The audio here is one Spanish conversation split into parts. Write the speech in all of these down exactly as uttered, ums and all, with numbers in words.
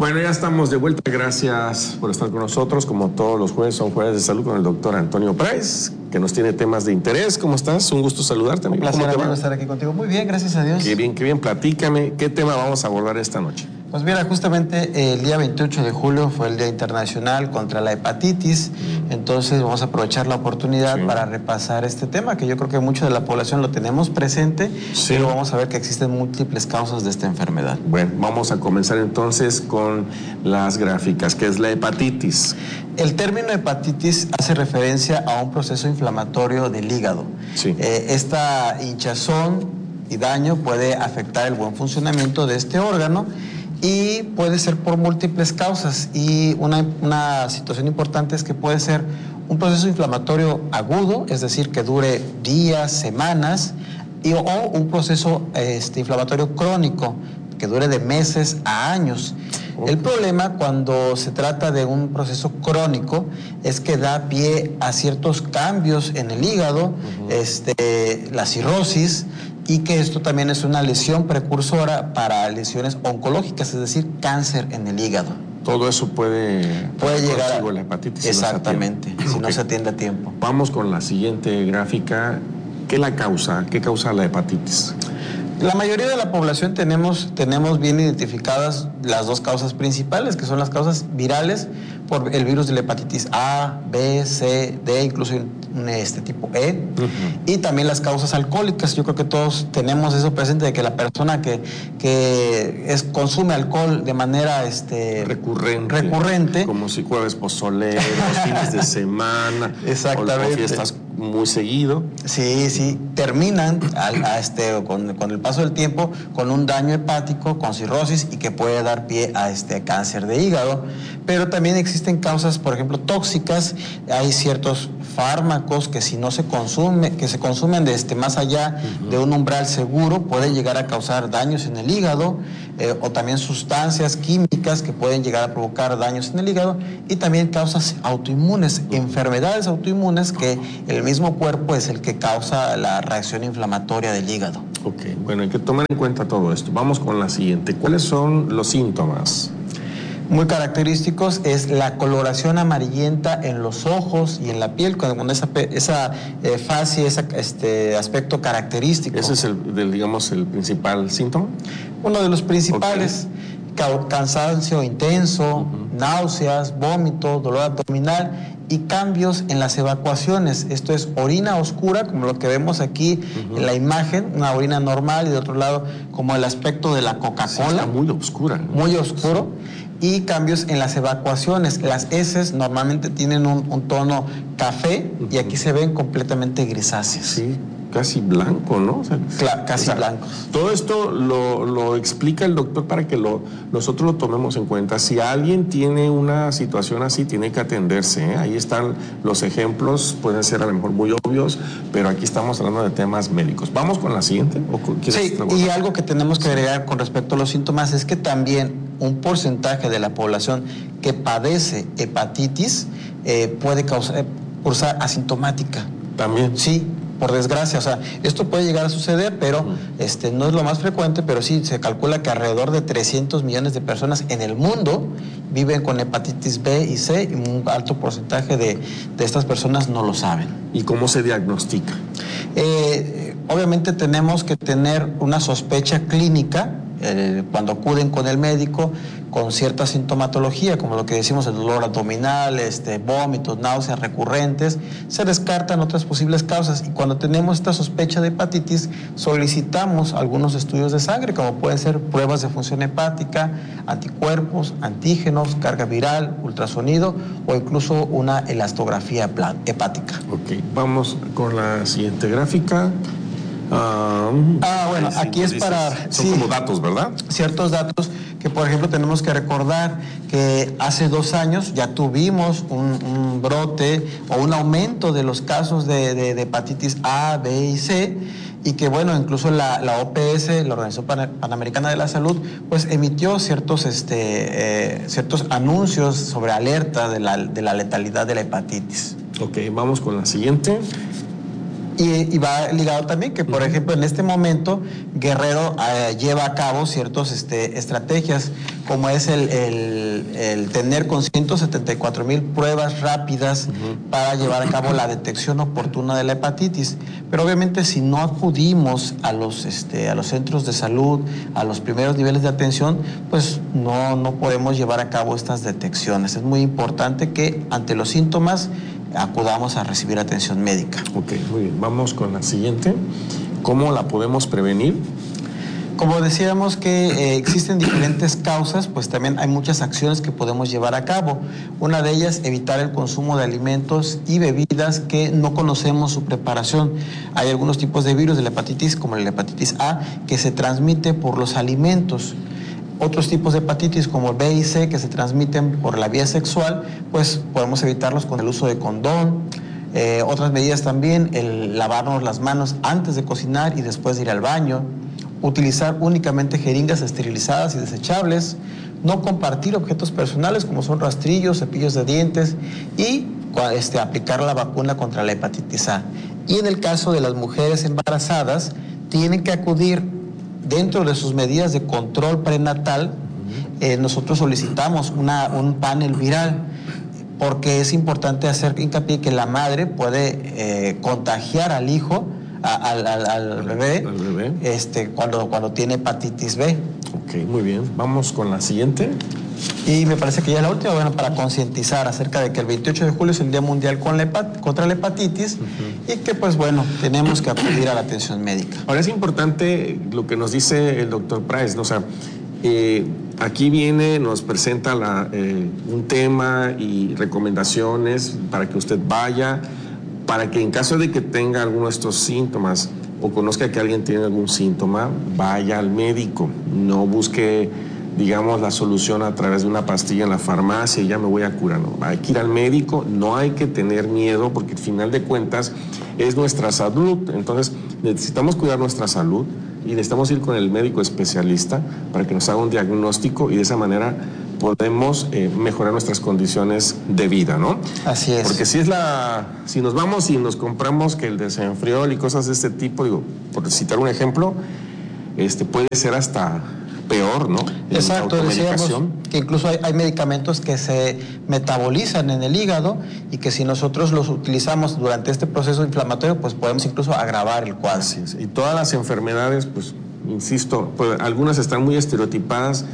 Bueno, ya estamos de vuelta. Gracias por estar con nosotros. Como todos los jueves, son jueves de salud con el doctor Antonio Price, que nos tiene temas de interés. ¿Cómo estás? Un gusto saludarte, amigo. Un placer, ¿Cómo te va? estar aquí contigo. Muy bien, gracias a Dios. Qué bien, qué bien. Platícame, ¿qué tema vamos a abordar esta noche? Pues mira, justamente eh, el día veintiocho de julio fue el Día Internacional contra la Hepatitis, entonces vamos a aprovechar la oportunidad sí. para repasar este tema, que yo creo que mucho de la población lo tenemos presente, sí. pero vamos a ver que existen múltiples causas de esta enfermedad. Bueno, vamos a comenzar entonces con las gráficas. ¿Qué es la hepatitis? El término hepatitis hace referencia a un proceso inflamatorio del hígado. Sí. Eh, esta hinchazón y daño puede afectar el buen funcionamiento de este órgano, y puede ser por múltiples causas, y una, una situación importante es que puede ser un proceso inflamatorio agudo, es decir, que dure días, semanas, y, o un proceso este, inflamatorio crónico, que dure de meses a años. Okay. El problema cuando se trata de un proceso crónico es que da pie a ciertos cambios en el hígado, uh-huh. este, la cirrosis, y que esto también es una lesión precursora para lesiones oncológicas, es decir, cáncer en el hígado. Todo eso puede, puede llegar a la hepatitis. Exactamente, si no, si okay. no se atiende a tiempo. Vamos con la siguiente gráfica. ¿Qué la causa? ¿Qué causa la hepatitis? La mayoría de la población tenemos, tenemos bien identificadas las dos causas principales, que son las causas virales por el virus de la hepatitis A, B, C, D, incluso este tipo E, uh-huh. y también las causas alcohólicas. Yo creo que todos tenemos eso presente, de que la persona que, que es, consume alcohol de manera este, recurrente, recurrente, como si jueves pozolero, fines de semana, exactamente, o fiestas muy seguido. Sí, sí, terminan a, a este, con, con el paso del tiempo con un daño hepático, con cirrosis, y que puede dar pie a este cáncer de hígado. Pero también existen causas, por ejemplo, tóxicas. Hay ciertos fármacos que si no se consume, que se consumen de este más allá uh-huh. de un umbral seguro, pueden llegar a causar daños en el hígado, eh, o también sustancias químicas que pueden llegar a provocar daños en el hígado, y también causas autoinmunes, uh-huh. enfermedades autoinmunes que el mismo cuerpo es el que causa la reacción inflamatoria del hígado. Ok, bueno, hay que tomar en cuenta todo esto. Vamos con la siguiente. ¿Cuáles son los síntomas? Muy característicos es la coloración amarillenta en los ojos y en la piel, con esa, esa eh, fascia, ese este, aspecto característico. ¿Ese es el, del, digamos, el principal síntoma? Uno de los principales. Okay. Cansancio intenso, uh-huh. náuseas, vómito, dolor abdominal y cambios en las evacuaciones. Esto es orina oscura, como lo que vemos aquí uh-huh. en la imagen, una orina normal, y de otro lado como el aspecto de la Coca-Cola. Sí, está muy oscura, ¿no? Muy oscuro. Y cambios en las evacuaciones. Las heces normalmente tienen un, un tono café, uh-huh. y aquí se ven completamente grisáceas. Sí, casi blanco, ¿no? O sea, claro, casi o sea, blancos. Todo esto lo, lo explica el doctor para que lo, nosotros lo tomemos en cuenta. Si alguien tiene una situación así, tiene que atenderse, ¿eh? Ahí están los ejemplos, pueden ser a lo mejor muy obvios, pero aquí estamos hablando de temas médicos. ¿Vamos con la siguiente? ¿O sí, y algo que tenemos que agregar con respecto a los síntomas es que también un porcentaje de la población que padece hepatitis eh, puede causar, cursar asintomática. También. Sí, por desgracia. O sea, esto puede llegar a suceder, pero uh-huh. este, no es lo más frecuente, pero sí se calcula que alrededor de trescientos millones de personas en el mundo viven con hepatitis B y C, y un alto porcentaje de, de estas personas no lo saben. ¿Y cómo se diagnostica? Eh, obviamente tenemos que tener una sospecha clínica eh, cuando acuden con el médico con cierta sintomatología, como lo que decimos, el dolor abdominal, este, vómitos, náuseas recurrentes. Se descartan otras posibles causas, y cuando tenemos esta sospecha de hepatitis solicitamos algunos estudios de sangre, como pueden ser pruebas de función hepática, anticuerpos, antígenos, carga viral, ultrasonido o incluso una elastografía hepática. Ok, vamos con la siguiente gráfica. Um, ah, bueno, sí, aquí es dices, para... Son sí, como datos, ¿verdad? Ciertos datos que, por ejemplo, tenemos que recordar que hace dos años ya tuvimos un, un brote o un aumento de los casos de, de, de hepatitis A, B y C, y que, bueno, incluso la, la O P S, la Organización Pan Panamericana de la Salud, pues emitió ciertos, este, eh, ciertos anuncios sobre alerta de la, de la letalidad de la hepatitis. Ok, vamos con la siguiente. Y, y va ligado también que, por uh-huh. ejemplo, en este momento Guerrero eh, lleva a cabo ciertas este, estrategias, como es el, el, el tener con ciento setenta y cuatro mil pruebas rápidas uh-huh. para llevar a cabo la detección oportuna de la hepatitis. Pero obviamente si no acudimos a los, este, a los centros de salud, a los primeros niveles de atención, pues no, no podemos llevar a cabo estas detecciones. Es muy importante que ante los síntomas acudamos a recibir atención médica. Ok, muy bien. Vamos con la siguiente. ¿Cómo la podemos prevenir? Como decíamos que eh, existen diferentes causas, pues también hay muchas acciones que podemos llevar a cabo. Una de ellas, evitar el consumo de alimentos y bebidas que no conocemos su preparación. Hay algunos tipos de virus de la hepatitis, como la hepatitis A, que se transmite por los alimentos. Otros tipos de hepatitis como el B y C que se transmiten por la vía sexual, pues podemos evitarlos con el uso de condón. Eh, otras medidas también, el lavarnos las manos antes de cocinar y después de ir al baño. Utilizar únicamente jeringas esterilizadas y desechables. No compartir objetos personales como son rastrillos, cepillos de dientes y este, aplicar la vacuna contra la hepatitis A. Y en el caso de las mujeres embarazadas, tienen que acudir dentro de sus medidas de control prenatal. eh, nosotros solicitamos una, un panel viral porque es importante hacer hincapié que la madre puede eh, contagiar al hijo, a, al, al, al bebé, al bebé. Este, cuando, cuando tiene hepatitis B. Ok, muy bien. Vamos con la siguiente. Y me parece que ya es la última, bueno, para concientizar acerca de que el veintiocho de julio es el Día Mundial con la hepat- contra la hepatitis uh-huh. y que, pues bueno, tenemos que acudir a la atención médica. Ahora es importante lo que nos dice el doctor Price, ¿no? O sea, eh, aquí viene, nos presenta la, eh, un tema y recomendaciones para que usted vaya, para que en caso de que tenga alguno de estos síntomas o conozca que alguien tiene algún síntoma, vaya al médico, no busque, digamos, la solución a través de una pastilla en la farmacia y ya me voy a curar. No, hay que ir al médico, no hay que tener miedo porque al final de cuentas es nuestra salud. Entonces necesitamos cuidar nuestra salud y necesitamos ir con el médico especialista para que nos haga un diagnóstico y de esa manera podemos eh, mejorar nuestras condiciones de vida, ¿no? Así es. Porque si es la, si nos vamos y nos compramos que el desenfriol y cosas de este tipo, digo, por citar un ejemplo, este puede ser hasta peor, ¿no? Exacto, decíamos que incluso hay, hay medicamentos que se metabolizan en el hígado y que si nosotros los utilizamos durante este proceso inflamatorio, pues podemos incluso agravar el cuadro. Así es. Y todas las enfermedades, pues, insisto, pues, algunas están muy estereotipadas,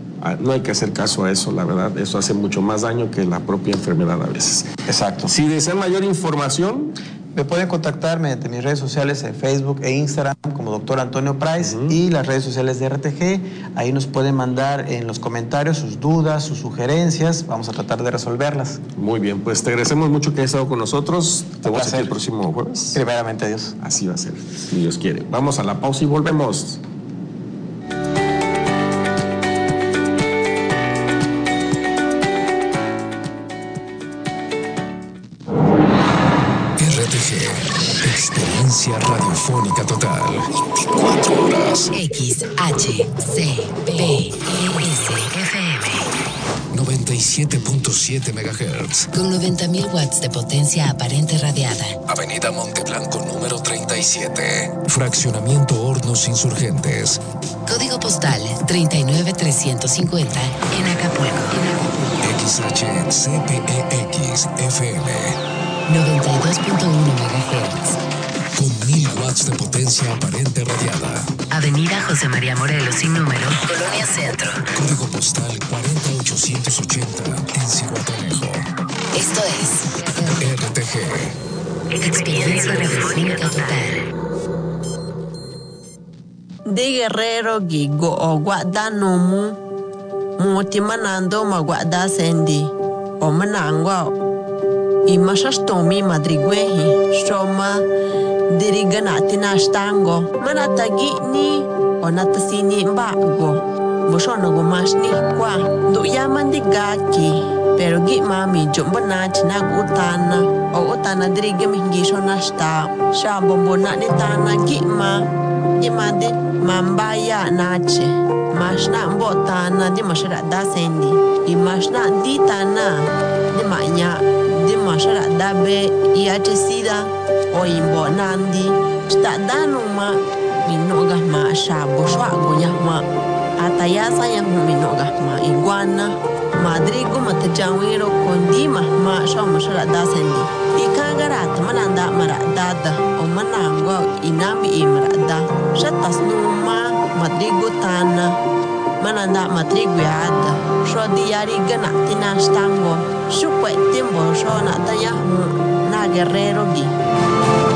no hay que hacer caso a eso, la verdad, eso hace mucho más daño que la propia enfermedad a veces. Exacto. Si desean mayor información, me pueden contactar mediante mis redes sociales en Facebook e Instagram como doctor Antonio Price uh-huh. y las redes sociales de R T G. Ahí nos pueden mandar en los comentarios sus dudas, sus sugerencias. Vamos a tratar de resolverlas. Muy bien, pues te agradecemos mucho que hayas estado con nosotros. Te vemos aquí el próximo jueves. Primeramente, Dios. Así va a ser, si Dios quiere. Vamos a la pausa y volvemos. Experiencia radiofónica total. veinticuatro horas. X H C B S F M noventa y siete punto siete megahertz. Con noventa mil watts de potencia aparente radiada. Avenida Monteblanco número treinta y siete. Fraccionamiento Hornos Insurgentes. Código postal treinta y nueve trescientos cincuenta en Acapulco. X H C P E X F M noventa y dos punto uno megahertz. Con mil watts de potencia aparente radiada. Avenida José María Morelos sin número, Colonia Centro. Código postal cuarenta mil ochocientos ochenta en Cihuatanejo. Esto es R T G. Experiencia radiofónica total. De Guerrero gigo o guada nomu moti manando ma guada sendi o manangwa i mashastomi madriguehi shoma diriganati nashtango manatagi ni onatasini mbago boshono go mashni kwa do yamandi gaki pero gi mami jombana tina gutana o utana dirigami gisho nashta shabombo na nitana gi ma imade mambaya nache mashna mbotana di mashara dasendi i mashna ditana di manya di mashara dabe i atesida o imbo nandi sta danu ma minoga ma shabo shwa gonya ma atayasa ya minoga ma iguana madrigo matajawiro kondima ma shoma shara dasendi ikagarat mananda maradada o manangwa inami imrada shatas numa madrigo tana mananda madrigo yada shodi yari gana tinastango shupwe timbo shona taya na guerrero gi